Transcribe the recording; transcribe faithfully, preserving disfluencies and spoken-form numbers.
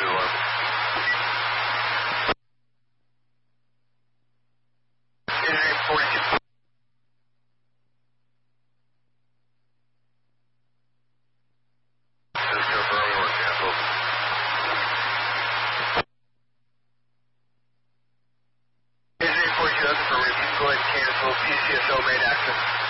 Go ahead and cancel. P C S O made access.